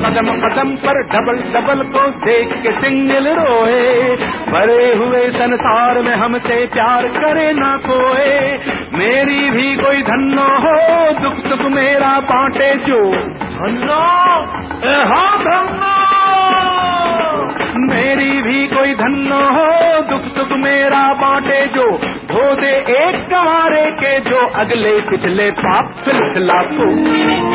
कदम कदम पर double double को देख के सिंगल रोए। भरे हुए संसार में हमसे प्यार करे ना कोई, मेरी भी कोई धन्नो हो दुख सुख मेरा बांटे जो। धन्नो हाँ धन्नो, मेरी भी कोई धन्नो हो दुख सुख मेरा बांटे जो। धो दे एक कंवारे के जो अगले पिछले पाप फिलसिला को।